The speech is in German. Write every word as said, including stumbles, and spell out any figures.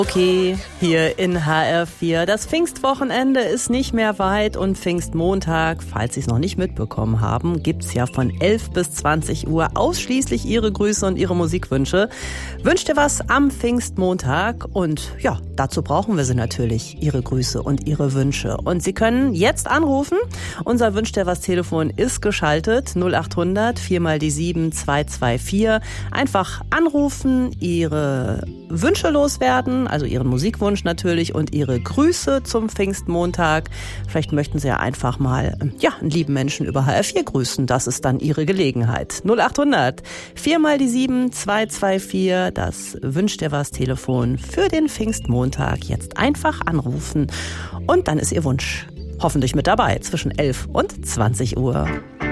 Okay, hier in H R vier. Das Pfingstwochenende ist nicht mehr weit und Pfingstmontag, falls Sie es noch nicht mitbekommen haben, gibt's ja von elf bis zwanzig Uhr ausschließlich Ihre Grüße und Ihre Musikwünsche. Wünscht ihr was am Pfingstmontag? Und ja, dazu brauchen wir Sie natürlich, Ihre Grüße und Ihre Wünsche. Und Sie können jetzt anrufen. Unser Wünscht ihr was Telefon ist geschaltet. null acht hundert vier mal die sieben zwei zwei vier. Einfach anrufen, Ihre Wünsche loswerden, also Ihren Musikwunsch natürlich und Ihre Grüße zum Pfingstmontag. Vielleicht möchten Sie ja einfach mal ja, einen lieben Menschen über H R vier grüßen. Das ist dann Ihre Gelegenheit. null acht hundert vier mal die sieben zwei zwei vier. Das Wünscht ihr was Telefon für den Pfingstmontag. Jetzt einfach anrufen und dann ist Ihr Wunsch hoffentlich mit dabei zwischen elf und zwanzig Uhr.